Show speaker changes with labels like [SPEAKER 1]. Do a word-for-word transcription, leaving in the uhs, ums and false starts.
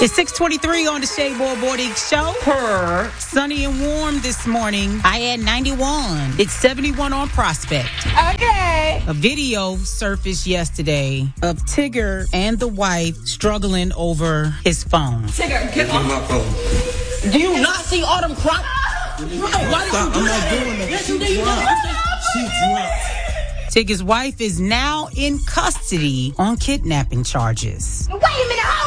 [SPEAKER 1] It's six twenty-three on the Shea Boy Boarding Show.
[SPEAKER 2] Purr.
[SPEAKER 1] Sunny and warm this morning. I had ninety-one. It's seventy-one on Prospect.
[SPEAKER 2] Okay.
[SPEAKER 1] A video surfaced yesterday of Tigger and the wife struggling over his phone.
[SPEAKER 2] Tigger, get off
[SPEAKER 3] my phone.
[SPEAKER 2] Do you not see Autumn cry?
[SPEAKER 3] Why did you do I'm not doing that.
[SPEAKER 2] Yes, you did. You did.
[SPEAKER 3] She drunk.
[SPEAKER 1] Tigger's wife is now in custody on kidnapping charges.
[SPEAKER 2] Wait a minute.